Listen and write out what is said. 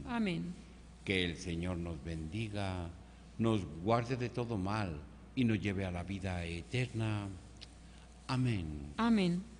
Amén. Que el Señor nos bendiga, nos guarde de todo mal y nos lleve a la vida eterna. Amén. Amén.